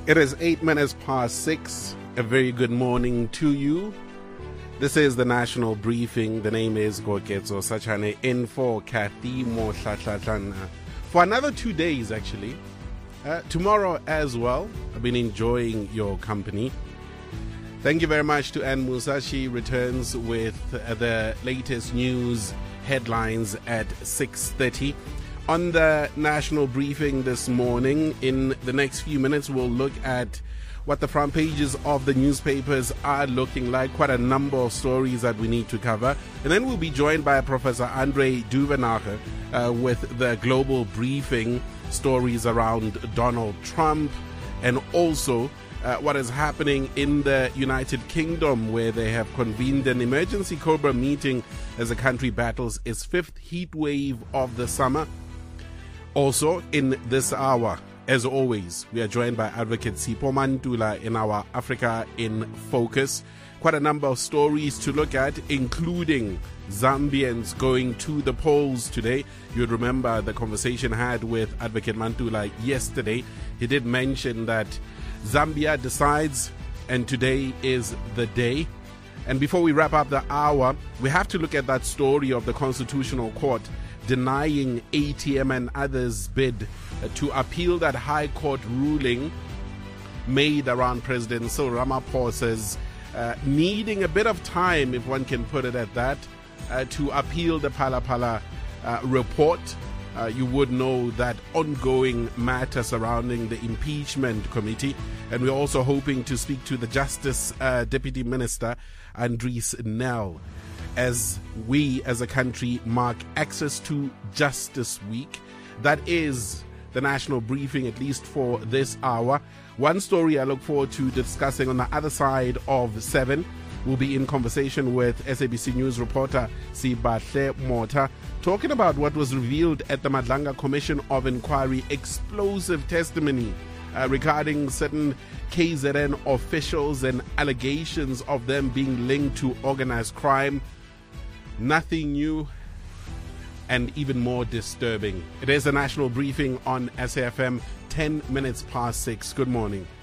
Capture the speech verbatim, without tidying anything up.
It is eight minutes past six. A very good morning to you. This is the National Briefing. The name is Koketso Sachane in for Kathy Mohlahlatlana. For another two days, actually. Uh, tomorrow as well. I've been enjoying your company. Thank you very much to Anne Musa. She returns with uh, the latest news headlines at six thirty. On the National Briefing this morning, in the next few minutes, we'll look at what the front pages of the newspapers are looking like. Quite a number of stories that we need to cover. And then we'll be joined by Professor Andre Duvenage uh, with the Global Briefing, stories around Donald Trump, and also uh, what is happening in the United Kingdom, where they have convened an emergency COBRA meeting as the country battles its fifth heat wave of the summer. Also, in this hour, as always, we are joined by Advocate Sipho Mantula in our Africa in Focus. Quite a number of stories to look at, including Zambians going to the polls today. You'd remember the conversation I had with Advocate Mantula yesterday. He did mention that Zambia decides, and today is the day. And before we wrap up the hour, we have to look at that story of the Constitutional Court denying A T M and others' bid to appeal that High Court ruling made around President Cyril Ramaphosa's uh, needing a bit of time, if one can put it at that, uh, to appeal the Phala Phala uh, report. Uh, you would know that ongoing matter surrounding the impeachment committee. And we're also hoping to speak to the Justice uh, Deputy Minister, Andries Nel, as we as a country mark Access to Justice Week. That is the National Briefing, at least for this hour. One story I look forward to discussing on the other side of seven. We'll be in conversation with S A B C News reporter Sibahle Mota, talking about what was revealed at the Madlanga Commission of Inquiry, explosive testimony uh, regarding certain K Z N officials and allegations of them being linked to organized crime. Nothing new and even more disturbing. It is a National Briefing on S A F M, ten minutes past six. Good morning.